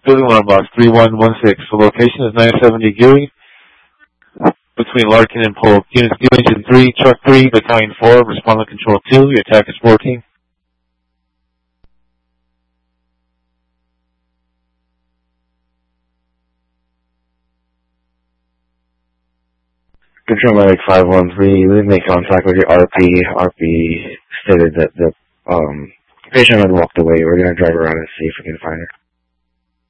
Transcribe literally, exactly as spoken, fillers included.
building alarm box three one one six. The location is nine seventy Geary, between Larkin and Polk. Units New Engine three, Truck three, Battalion four, Respondent Control two. Your attack is fourteen. Control Medic five one three, we made contact with your R P. R P stated that the um, patient had walked away. We're going to drive around and see if we can find her.